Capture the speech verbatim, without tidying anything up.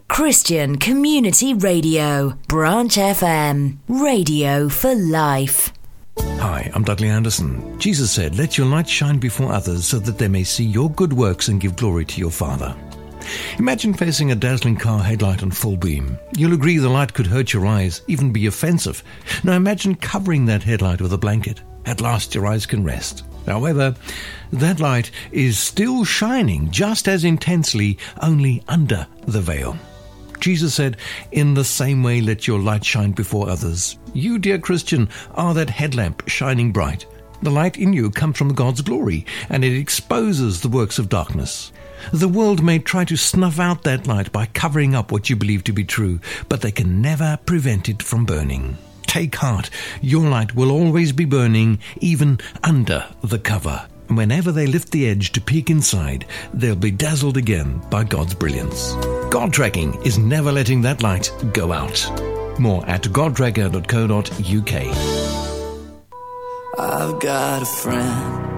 Christian Community Radio, Branch F M, radio for life. Hi, I'm Dudley Anderson. Jesus said, "Let your light shine before others so that they may see your good works and give glory to your Father." Imagine facing a dazzling car headlight on full beam. You'll agree the light could hurt your eyes, even be offensive. Now imagine covering that headlight with a blanket. At last your eyes can rest. However, that light is still shining just as intensely, only under the veil. Jesus said, "In the same way let your light shine before others." You, dear Christian, are that headlamp shining bright. The light in you comes from God's glory, and it exposes the works of darkness. The world may try to snuff out that light by covering up what you believe to be true, but they can never prevent it from burning. Take heart, your light will always be burning, even under the cover. And whenever they lift the edge to peek inside, they'll be dazzled again by God's brilliance. God Tracking is never letting that light go out. More at god tracker dot co dot uk. I've got a friend